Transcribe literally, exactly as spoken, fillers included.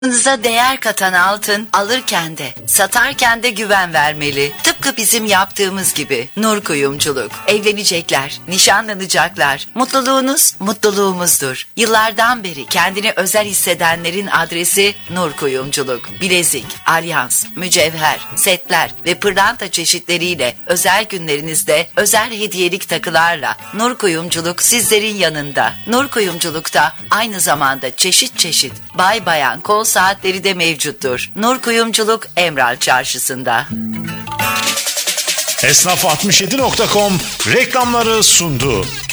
Altınıza değer katan altın alırken de satarken de güven vermeli. Tıpkı bizim yaptığımız gibi. Nur Kuyumculuk. Evlenecekler, nişanlanacaklar. Mutluluğunuz mutluluğumuzdur. Yıllardan beri kendini özel hissedenlerin adresi Nur Kuyumculuk. Bilezik, alyans, mücevher, setler ve pırlanta çeşitleriyle özel günlerinizde özel hediyelik takılarla Nur Kuyumculuk sizlerin yanında. Nur Kuyumculuk'ta aynı zamanda çeşit çeşit bay bayan kol saatleri de mevcuttur. Nur Kuyumculuk Emral Çarşısı'nda. Esnaf altmış yedi nokta com reklamları sundu.